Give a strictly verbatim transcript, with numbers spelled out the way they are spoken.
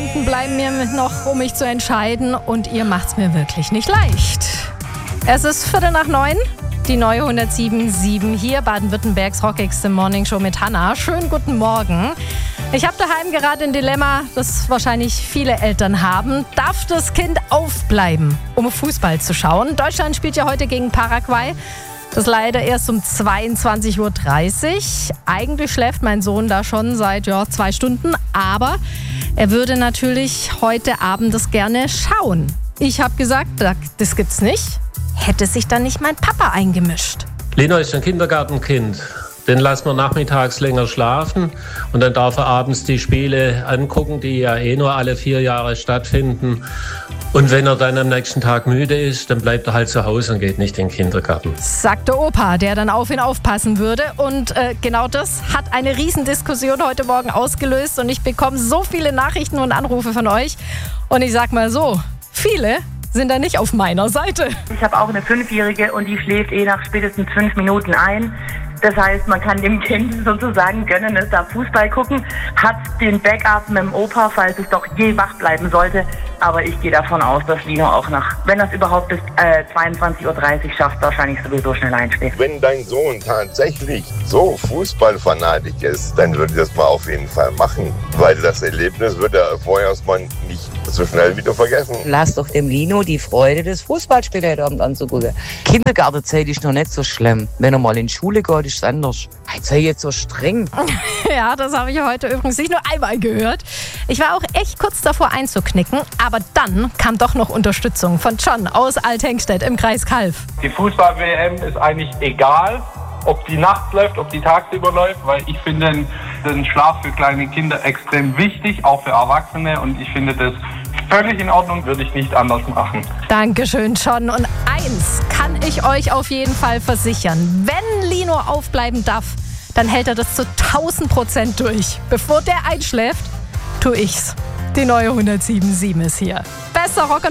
Stunden bleiben mir noch, um mich zu entscheiden. Und ihr macht's mir wirklich nicht leicht. Es ist Viertel nach neun. Die neue hundertsieben Komma sieben hier, Baden-Württembergs rockigste Morningshow mit Hannah. Schönen guten Morgen. Ich habe daheim gerade ein Dilemma, das wahrscheinlich viele Eltern haben. Darf das Kind aufbleiben, um Fußball zu schauen? Deutschland spielt ja heute gegen Paraguay. Das leider erst um zweiundzwanzig Uhr dreißig. Eigentlich schläft mein Sohn da schon seit ja, zwei Stunden. Aber er würde natürlich heute Abend das gerne schauen. Ich habe gesagt, das gibt's nicht. Hätte sich dann nicht mein Papa eingemischt? Lino ist ein Kindergartenkind. Den lassen wir nachmittags länger schlafen und dann darf er abends die Spiele angucken, die ja eh nur alle vier Jahre stattfinden. Und wenn er dann am nächsten Tag müde ist, dann bleibt er halt zu Hause und geht nicht in den Kindergarten. Sagt der Opa, der dann auf ihn aufpassen würde. Und äh, genau das hat eine Riesendiskussion heute Morgen ausgelöst. Und ich bekomme so viele Nachrichten und Anrufe von euch. Und ich sag mal so, viele sind da nicht auf meiner Seite. Ich habe auch eine Fünfjährige und die schläft eh nach spätestens fünf Minuten ein. Das heißt, man kann dem Kind sozusagen gönnen, es darf Fußball gucken, hat den Backup mit dem Opa, falls es doch je wach bleiben sollte. Aber ich gehe davon aus, dass Lino auch nach, wenn das überhaupt bis äh, zweiundzwanzig Uhr dreißig schafft, wahrscheinlich sowieso schnell einschläft. Wenn dein Sohn tatsächlich so Fußballfanatik ist, dann würde ich das mal auf jeden Fall machen. Weil das Erlebnis wird er vorher erstmal nicht so schnell wieder vergessen. Lass doch dem Lino die Freude des Fußballspiels heute Abend anzugucken. Kindergartenzeit ist noch nicht so schlimm. Wenn er mal in die Schule geht, ist es anders. Jetzt sei jetzt so streng. Ja, das habe ich heute übrigens nicht nur einmal gehört. Ich war auch echt kurz davor einzuknicken, aber dann kam doch noch Unterstützung von John aus Althengstedt im Kreis Calw. Die Fußball-W M ist eigentlich egal, ob die nachts läuft, ob die tagsüber läuft, weil ich finde den Schlaf für kleine Kinder extrem wichtig, auch für Erwachsene, und ich finde das völlig in Ordnung, würde ich nicht anders machen. Dankeschön, John. Und eins kann ich euch auf jeden Fall versichern. Wenn Lino aufbleiben darf, dann hält er das zu tausend Prozent durch. Bevor der einschläft, tu ich's. Die neue hundertsieben Komma sieben ist hier. Besser Rock and